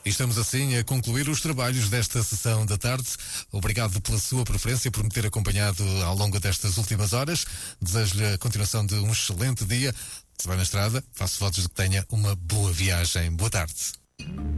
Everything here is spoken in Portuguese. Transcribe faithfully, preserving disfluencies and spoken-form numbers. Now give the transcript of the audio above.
E estamos assim a concluir os trabalhos desta sessão da tarde. Obrigado pela sua preferência, por me ter acompanhado ao longo destas últimas horas. Desejo-lhe a continuação de um excelente dia. Se vai na estrada, faço votos de que tenha uma boa viagem. Boa tarde.